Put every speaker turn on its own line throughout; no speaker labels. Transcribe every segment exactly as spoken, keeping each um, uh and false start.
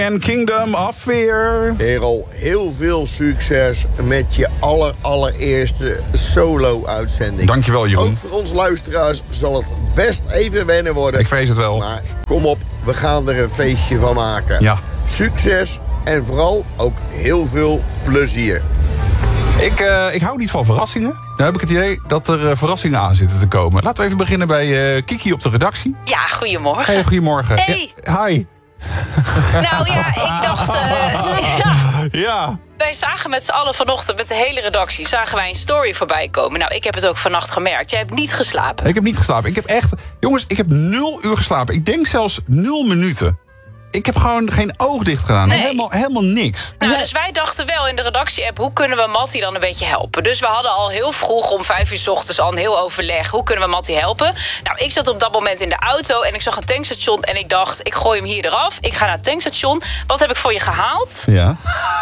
En Kingdom of Fear.
Errol, heel veel succes met je aller, allereerste solo-uitzending.
Dankjewel, Jeroen.
Ook voor ons luisteraars zal het best even wennen worden.
Ik vrees het wel.
Maar kom op, we gaan er een feestje van maken.
Ja.
Succes en vooral ook heel veel plezier.
Ik, uh, ik hou niet van verrassingen. Nu heb ik het idee dat er uh, verrassingen aan zitten te komen. Laten we even beginnen bij uh, Kiki op de redactie.
Ja, goedemorgen.
Hey, goedemorgen.
Hey.
Ja, hi.
Nou ja, ik dacht... Uh, ja.
Ja.
Wij zagen met z'n allen vanochtend met de hele redactie... zagen wij een story voorbij komen. Nou, ik heb het ook vannacht gemerkt. Jij hebt niet geslapen.
Ik heb niet geslapen. Ik heb echt... Jongens, ik heb nul uur geslapen. Ik denk zelfs nul minuten. Ik heb gewoon geen oog dicht gedaan.
Nee.
Helemaal, helemaal niks.
Nou, dus wij dachten wel in de redactie-app... hoe kunnen we Mattie dan een beetje helpen? Dus we hadden al heel vroeg om vijf uur 's ochtends al een heel overleg. Hoe kunnen we Mattie helpen? Nou, ik zat op dat moment in de auto en ik zag een tankstation... en ik dacht, ik gooi hem hier eraf. Ik ga naar het tankstation. Wat heb ik voor je gehaald?
Ja.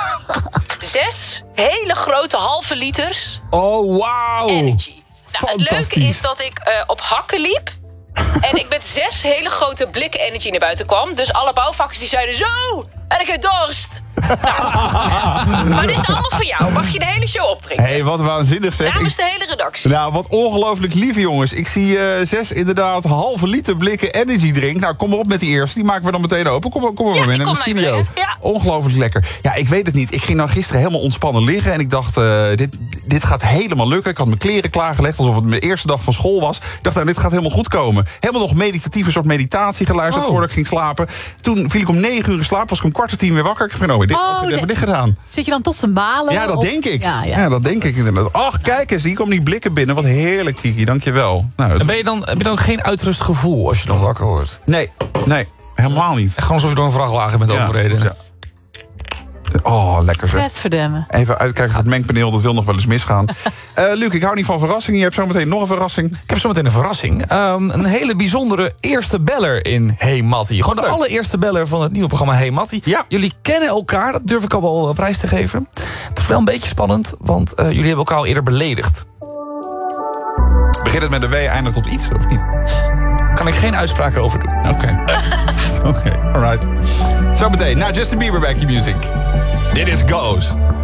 Zes hele grote halve liters
Oh, wauw.
energy. Nou, het leuke
Fantastisch.
is dat ik uh, op hakken liep... en ik met zes hele grote blikken energy naar buiten kwam. Dus alle bouwvakkers die zeiden zo... en ik heb dorst. Nou, maar dit is allemaal voor jou. Mag je de hele show opdrinken?
Hé, hey, wat waanzinnig zeg.
Namens
Ik-
de hele redactie.
Nou, wat ongelooflijk lieve jongens. Ik zie uh, zes inderdaad halve liter blikken energy drink. Nou, kom maar op met die eerste. Die maken we dan meteen open. Kom, kom maar
Ja,
mee
ik
naar
kom
de
naar je
studio.
brengen. Ja.
Ongelooflijk lekker. Ja, ik weet het niet. Ik ging nou gisteren helemaal ontspannen liggen. En ik dacht, uh, dit, dit gaat helemaal lukken. Ik had mijn kleren klaargelegd alsof het mijn eerste dag van school was. Ik dacht, nou, dit gaat helemaal goed komen. Helemaal nog meditatieve soort meditatie geluisterd
Oh.
voordat ik ging slapen. Toen viel ik om negen uur in slaap. Was ik om kwart voor tien weer wakker. Ik dacht, nou, dit,
Oh,
dit,
nee.
dit gedaan.
Zit je dan toch te malen?
Ja, dat
Of-
denk ik.
Ja,
Ja,
ja.
dat denk ik inderdaad. Ach, kijk eens, hier komen die blikken binnen. Wat heerlijk, Kiki. Dankjewel. Nou,
En ben je dan, heb je dan ook geen uitrust gevoel als je dan wakker wordt?
nee, nee, helemaal niet.
Gewoon alsof je door een vrachtwagen bent
Ja,
overreden.
ja. Oh, lekker zeg.
Vet verdemmen.
Even uitkijken voor het mengpaneel, dat wil nog wel eens misgaan. Uh, Luc, ik hou niet van verrassingen. Je hebt zo meteen nog een verrassing.
Ik heb zometeen een verrassing. Um, een hele bijzondere eerste beller in Hey Mattie. Gewoon de
Leuk.
allereerste beller van het nieuwe programma Hey Mattie.
Ja.
Jullie kennen elkaar, dat durf ik al wel prijs te geven. Het is wel een beetje spannend, want uh, jullie hebben elkaar al eerder beledigd.
Begint het met een W, eindigt op iets, of niet?
Kan ik geen uitspraken over doen.
Oké. Oké, alright. Zo meteen, na Justin Bieber, back your music. Dit is Ghost.